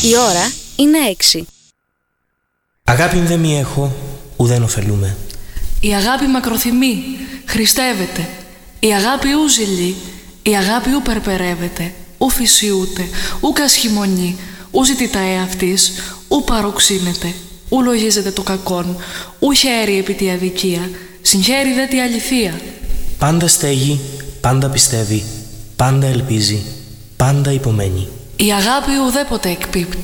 Η ώρα είναι 6. Αγάπη δε μη έχω, ουδέν ωφελούμε. Η αγάπη μακροθυμεί, χριστεύεται. Η αγάπη ου ζηλεί, η αγάπη ου περπερεύεται, ου φυσιούται, ου κασχημονεί, ου ζητεί τα εαυτής, ου παροξύνεται, ου λογίζεται το κακόν, ου χαίρει επί τη αδικία, συγχαίρει δε τη αληθεία. Πάντα στέγει, πάντα πιστεύει, πάντα ελπίζει, πάντα υπομένει. Η αγάπη ουδέποτε εκπίπτει.